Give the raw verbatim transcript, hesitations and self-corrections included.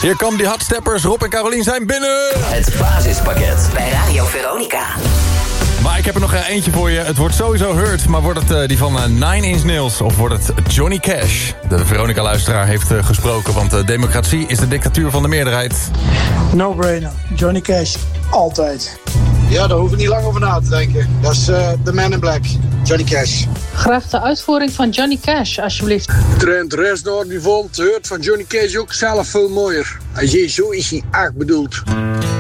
Hier komen die hardsteppers. Rob en Carolien zijn binnen. Het basispakket bij Radio Veronica. Maar ik heb er nog eentje voor je. Het wordt sowieso Hurt, maar wordt het uh, die van uh, Nine Inch Nails of wordt het Johnny Cash? De Veronica-luisteraar heeft uh, gesproken, want uh, democratie is de dictatuur van de meerderheid. No-brainer. Johnny Cash. Altijd. Ja, daar hoef ik niet lang over na te denken. Dat is uh, The Man in Black, Johnny Cash. Graag de uitvoering van Johnny Cash, alsjeblieft. Trent Reznor die vond Hurt van Johnny Cash ook zelf veel mooier. Hij zei, zo is hij echt bedoeld.